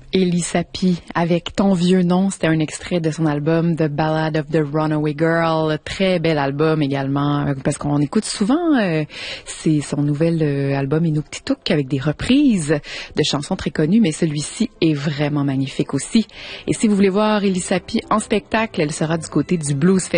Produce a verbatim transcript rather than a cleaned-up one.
Elie Sapi avec Ton vieux nom, c'était un extrait de son album The Ballad of the Runaway Girl, très bel album également, parce qu'on écoute souvent euh, c'est son nouvel euh, album Inuktitut avec des reprises de chansons très connues, mais celui-ci est vraiment magnifique aussi. Et si vous voulez voir Elie Sapi en spectacle, elle sera du côté du Blues Festival